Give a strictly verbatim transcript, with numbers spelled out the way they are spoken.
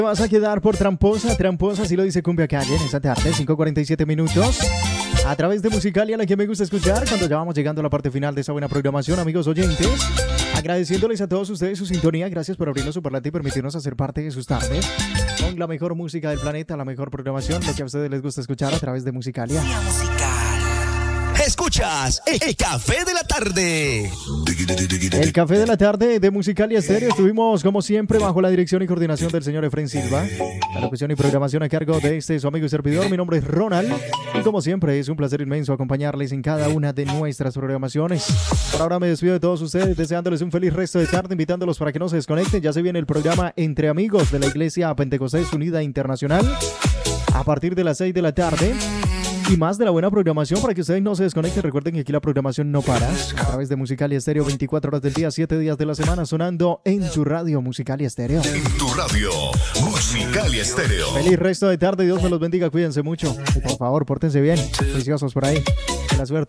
Te vas a quedar por tramposa, tramposa, así lo dice Cumbia Calle en esta tarde, cinco cuarenta y siete minutos. A través de Musicalia, la que me gusta escuchar, cuando ya vamos llegando a la parte final de esta buena programación, amigos oyentes. Agradeciéndoles a todos ustedes su sintonía, gracias por abrirnos su parlante y permitirnos hacer parte de sus tardes. Con la mejor música del planeta, la mejor programación, lo que a ustedes les gusta escuchar a través de Musicalia. Escuchas el Café de la Tarde. El Café de la Tarde de Musicalia Estéreo. Estuvimos, como siempre, bajo la dirección y coordinación del señor Efren Silva. La locución y programación a cargo de este su amigo y servidor. Mi nombre es Ronald. Y como siempre, es un placer inmenso acompañarles en cada una de nuestras programaciones. Por ahora me despido de todos ustedes, deseándoles un feliz resto de tarde, invitándolos para que no se desconecten. Ya se viene el programa Entre Amigos de la Iglesia Pentecostés Unida Internacional a partir de las seis de la tarde. Y más de la buena programación para que ustedes no se desconecten. Recuerden que aquí la programación no para. A través de Musicalia Estéreo, veinticuatro horas del día, siete días de la semana, sonando en tu radio Musicalia Estéreo. En tu radio Musicalia Estéreo. Feliz resto de tarde. Dios me los bendiga. Cuídense mucho. Y por favor, pórtense bien. Preciosos por ahí. Que la suerte